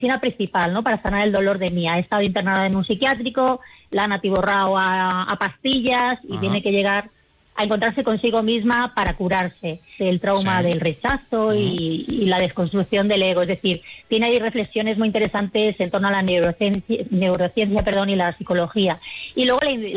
medicina principal, ¿no? Para sanar el dolor de Mia. Ha estado internada en un psiquiátrico, la han atiborrado a pastillas y tiene que llegar a encontrarse consigo misma para curarse del trauma del rechazo y la desconstrucción del ego. Es decir, tiene ahí reflexiones muy interesantes en torno a la neurociencia y la psicología. Y luego